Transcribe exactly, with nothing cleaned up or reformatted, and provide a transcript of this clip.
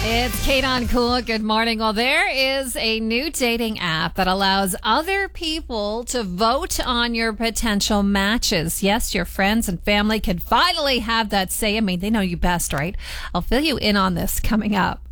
It's Kate on Cool. Good morning. Well, there is a new dating app that allows other people to vote on your potential matches. Yes, your friends and family can finally have that say. I mean, they know you best, right? I'll fill you in on this coming up.